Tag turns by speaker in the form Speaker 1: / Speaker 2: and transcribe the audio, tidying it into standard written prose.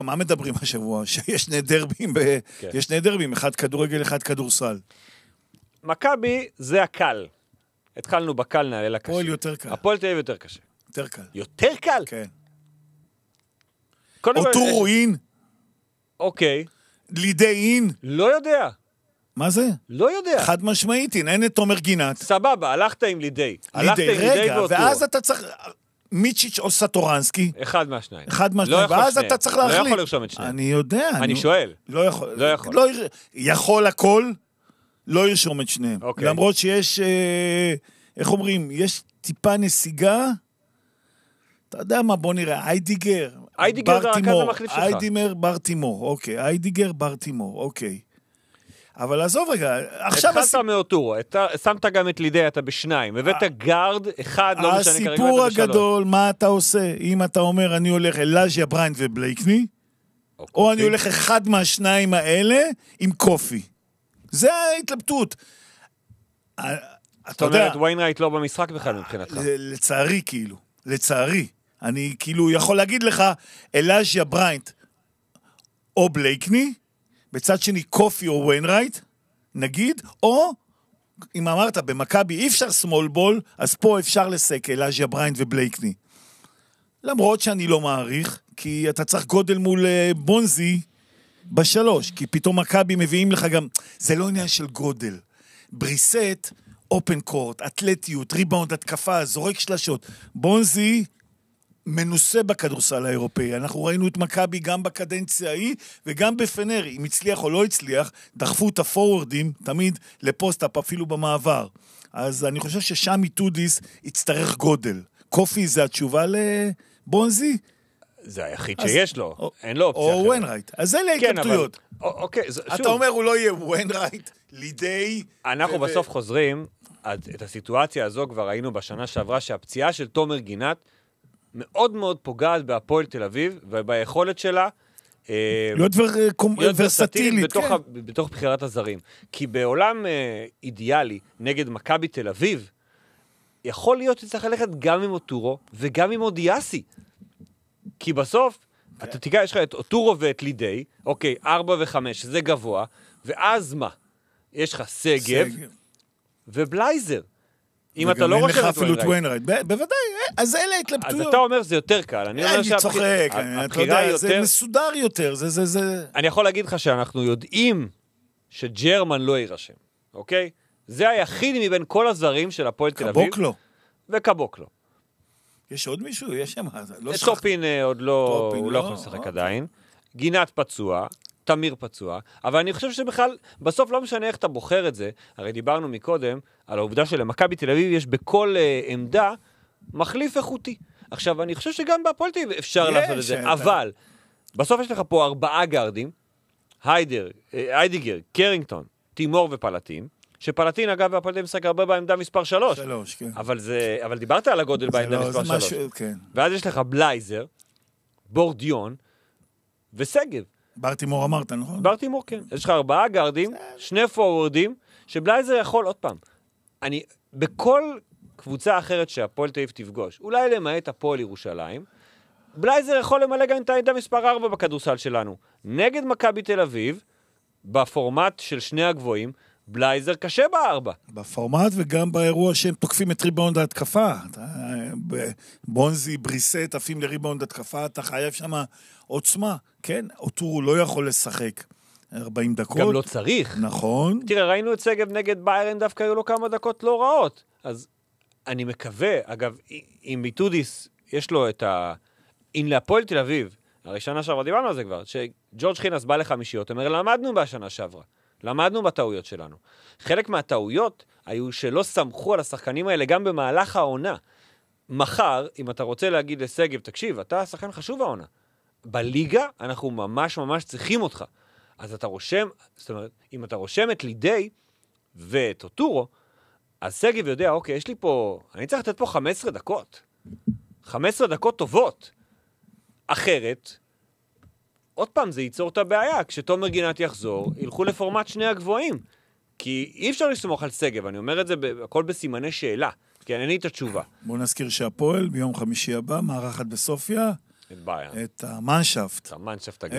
Speaker 1: מה מדברים השבוע? שיש שני דרבים, יש שני דרבים, אחד כדורגל, אחד כדורסל.
Speaker 2: מכבי זה הקל. התחלנו בקל, נעלה לקשה.
Speaker 1: הפועל יותר קל.
Speaker 2: הפועל תל אביב יותר קשה.
Speaker 1: יותר קל.
Speaker 2: יותר קל?
Speaker 1: כן.
Speaker 2: אוטורו
Speaker 1: אין?
Speaker 2: אוקיי.
Speaker 1: לידי אין?
Speaker 2: לא יודע.
Speaker 1: מה זה?
Speaker 2: לא יודע.
Speaker 1: חד משמעית, אין את תומר גינת.
Speaker 2: סבבה, הלכת עם לידי.
Speaker 1: רגע, ואז אתה צריך... מיצ'יץ' או סטורנסקי.
Speaker 2: אחד מהשניים.
Speaker 1: ואז אתה צריך להחליט.
Speaker 2: לא יכול לרשום את שניים.
Speaker 1: אני יודע.
Speaker 2: אני שואל.
Speaker 1: לא יכול. יכול הכל, לא ירשום את שניהם. למרות שיש, איך אומרים, יש טיפה נסיגה, אתה יודע מה, בוא נראה, איידיגר
Speaker 2: זה הרכז המחליף שלך.
Speaker 1: איידיגר בר תימור, אוקיי. איידיגר בר תימור, אוקיי. אבל עזוב רגע, עכשיו...
Speaker 2: התחלת מאוטורו, שמת גם את לידי, אתה בשניים, הבאת גארד, אחד, לא משנה כרגע,
Speaker 1: הסיפור הגדול, מה אתה עושה? אם אתה אומר, אני הולך אלאז'יה בריינט ובלייקני, או אני הולך אחד מהשניים האלה עם קופי. זה ההתלבטות.
Speaker 2: זאת אומרת, ויינרייט לא במשחק בכלל מבחינתך.
Speaker 1: לצערי, כאילו. לצערי. אני כאילו יכול להגיד לך, אלאז'יה בריינט או בלייקני, בצד שני קופי או ויינרייט, נגיד, או, אם אמרת, במכבי אי אפשר סמול בול, אז פה אפשר לסק אלאז'יה בריינט ובלייקני. למרות שאני לא מעריך, כי אתה צריך גודל מול בונזי בשלוש, כי פתאום מכבי מביאים לך גם, זה לא עניין של גודל. בריסט, אופן קורט, אתלטיות, ריבאונד, התקפה, זורק שלשות. בונזי מנוסה בכדורסל האירופאי. אנחנו ראינו את מכבי גם בקדנציה ההיא, וגם בפנר, אם הצליח או לא הצליח, דחפו את הפורורדים, תמיד לפוסט-אפ, אפילו במעבר. אז אני חושב ששם איטודיס יצטרך גודל. קופי זה התשובה לבונזי?
Speaker 2: זה היחיד שיש לו, אין לו אופציה אחרת.
Speaker 1: או ויינרייט. אז אלה ההתלבטויות.
Speaker 2: אוקיי,
Speaker 1: אתה אומר הוא לא יהיה ויינרייט, לידי...
Speaker 2: אנחנו בסוף חוזרים, את הסיטואציה הזו כבר ראינו בשנה שעברה, שהפציעה של תומר גינת מאוד מאוד פוגעת בהפועל תל אביב, וביכולת שלה
Speaker 1: להיות ורסטילית,
Speaker 2: בתוך בחירת הזרים. כי בעולם אידיאלי, נגד מכבי תל אביב, יכול להיות שצריך ללכת גם עם אוטורו, וגם עם אודיאסי. כי בסוף, אתה תיקח, יש לך את אוטורו ואת לידי, אוקיי, 4 ו-5, זה גבוה, ואז מה? יש לך סגב, ובלייזר. אם אתה לא רושם את
Speaker 1: ויינרייט. בוודאי, אז אלה התלבטויות.
Speaker 2: אז אתה אומר זה יותר קל.
Speaker 1: אני צוחק, אתה יודע, זה מסודר יותר.
Speaker 2: אני יכול להגיד לך שאנחנו יודעים שג'רמן לא יירשם, אוקיי? זה היחיד מבין כל הזרים של הפועל תל אביב.
Speaker 1: קבוקלו.
Speaker 2: וקבוקלו.
Speaker 1: יש עוד מישהו? יש שם.
Speaker 2: טופין עוד לא, הוא לא יכול לשחק עדיין. גינת פצוע. תמיר פצוע, אבל אני חושב שבכלל, בסוף לא משנה איך אתה בוחר את זה, הרי דיברנו מקודם על העובדה שלמכבי תל אביב יש בכל עמדה מחליף איכותי. עכשיו, אני חושב שגם בהפועל תל אביב אפשר לעשות את זה, אבל בסוף יש לך פה 4 גארדים, היידיגר, קרינגטון, תימור ופלטין, שפלטין אגב בהפועל תל אביב משחק הרבה בעמדה מספר 3.
Speaker 1: 3, כן.
Speaker 2: אבל דיברת על הגודל בעמדה מספר 3.
Speaker 1: כן.
Speaker 2: ואז יש לך בלייזר, בורדיון וסגב.
Speaker 1: בר תימור אמרת, נכון?
Speaker 2: בר תימור, כן. יש לך 4 גארדים, 2 פורורדים, שבלייזר יכול עוד פעם. בכל קבוצה אחרת שהפועל תל אביב תפגוש, אולי למעט הפועל ירושלים, בלייזר יכול למלא גם את העמדה מספר 4 בכדורסל שלנו. נגד מכבי תל אביב, בפורמט של שני הגבוהים, בלייזר קשה ב4.
Speaker 1: בפורמט וגם באירוע שהם תוקפים את ריבאונד ההתקפה. בונזי, בריסט, עפים לריבאונד התקפה, אתה חייב שם עוצמה. כן, אוטורו לא יכול לשחק 40 דקות.
Speaker 2: גם לא צריך.
Speaker 1: נכון.
Speaker 2: תראה, ראינו את סגב נגד ביירן, דווקא היו לו כמה דקות לא רעות. אז אני מקווה, אגב, אם איטודיס יש לו את אם להפועל תל אביב, הראשונה שעברה, דיברנו על זה כבר, שג'ורג' חינס בא לחמישיות, אומר, למדנו בשנה שעברה. למדנו בטעויות שלנו. חלק מהטעויות היו שלא סמכו על השחקנים האלה גם במהלך העונה. מחר, אם אתה רוצה להגיד לסגב, תקשיב, אתה שחקן חשוב העונה. בליגה אנחנו ממש ממש צריכים אותך. אז אתה רושם, זאת אומרת, אם אתה רושם את לידי ואת אוטורו, אז סגב יודע, אוקיי, יש לי פה, אני צריך לתת פה 15 דקות. 15 דקות טובות. אחרת, עוד פעם, זה ייצור את הבעיה. כשתומר גינת יחזור, ילכו לפורמט שני הגבוהים. כי אי אפשר לסמוך על סגב, אני אומר את זה הכל בסימני שאלה, כי אין לי את התשובה.
Speaker 1: בואו נזכיר שהפועל ביום חמישי הבא, מארחת בסופיה,
Speaker 2: את ביירן.
Speaker 1: את המנשפט.
Speaker 2: המנשפט